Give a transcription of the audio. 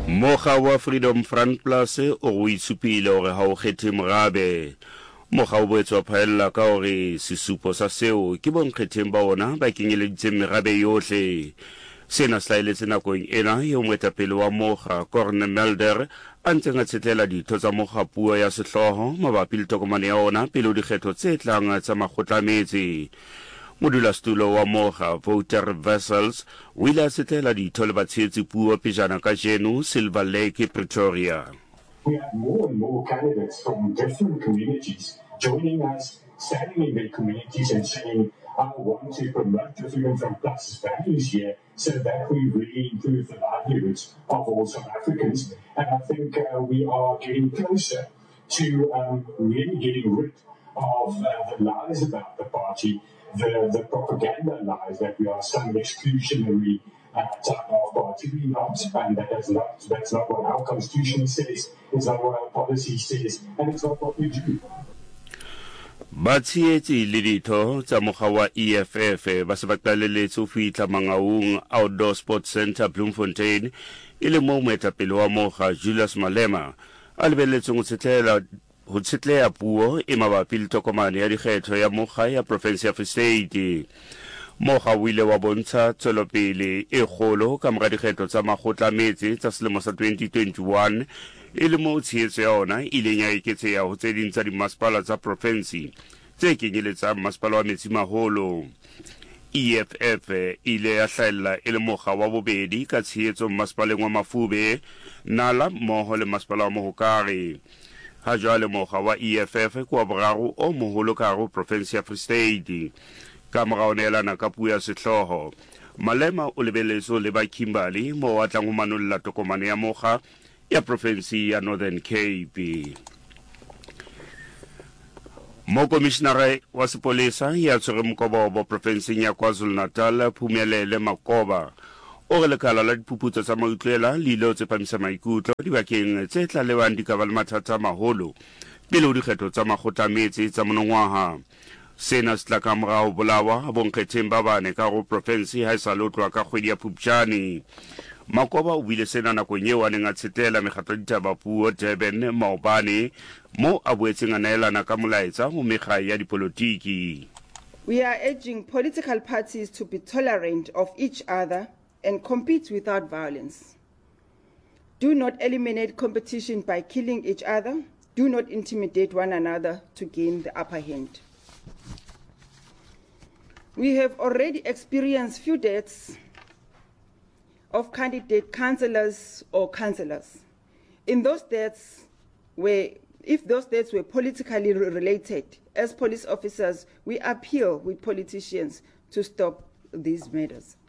Moga wa Freedom Front Plus o itsupile hore ha o kgethe morabe. Moga o boetse wa phaella ka hore sesupo sa seo ke bonkgetheng ba ona ba kenyeleditse merabe yohle. Sena se laeletse nakong ena eo moetapele wa Moga Corne Mulder a ntseng a tshetlela ditho tsa mogapuo ya sehloho mabapi le tokomane ya ona pele ho dikgetho tse tlang tsa makgotlametse. Modulasetulo wa Moga Voter Vessels o ile a tsetela ditho le batshehetsi puo pejana ka jeno Silver Lake, Pretoria. We have more and more candidates from different communities joining us, standing in their communities and saying, I want to promote the Freedom Front Plus values here so that we really improve the livelihoods of all South Africans. And I think we are getting closer to really getting rid of the lies about the party, the propaganda lies that we are some exclusionary type of party. We're not, and that's not what our constitution says, it's not what our policy says, and it's not what we do. Batsietsi le ditho tsa moga wa EFF ba se ba tlaleletse ho fihla Mangaung Outdoor Sports Centre Bloemfontein e le moo moetapele wa Moga Julius Malema a lebelletseng ho tshetleha puo e mabapi le tokomane ya dikgetho ya Moga ya province ya Free State. Moga o ile wa bontsha tswelopele e kgolo ka mora dikgetho tsa makgotlametse tsa selemo sa 2021 e le moo tshehetso ya ona ile ya eketseha ho tse ding tsa dimasepala tsa province tse kenyeletsang masepala wa Metsimaholo. EFF ile ya hlahella e le moga wa bobedi ka tshehetso masepaleng wa Mafube, Nala mmoho le masepala wa Mohokare. Ha jwale moga wa EFF ke wa boraro o moholo ka hare ho province ya Free State. Ka mora ho neelana ka puo ya sehloho, Malema o lebeletse le ba Kimberley moo a tlang ho manolla tokomane ya Moga ya province ya Northern Cape. Mokomishenara wa sepolesa ya tshwere Mkobobo province ya KwaZulu-Natal Phumelele Makoba o re lekala la diphuputso tsa mautlwela le ile ho tsepamisa maikutlo dibakeng tse tlalewang di ka ba le mathata a maholo pele ho dikgetho tsa makgotlametse tsa monongwaha. Sena se tla ka mora ho bolawa ha bonkgetheng ba bane ka hare ho province ha e sa le ho tloha ka kgwedi ya Phupjane. Makoba o buile sena nakong eo a neng a tshetela mekgatlo ya ditabapuo Durban maobane mo a boetseng a neelana ka molaetsa ho mekga ya dipolotiki. We are urging political parties to be tolerant of each other and compete without violence. Do not eliminate competition by killing each other. Do not intimidate one another to gain the upper hand. We have already experienced few deaths of candidate councillors or councillors. In those deaths, if those deaths were politically related, as police officers, we appeal with politicians to stop these matters.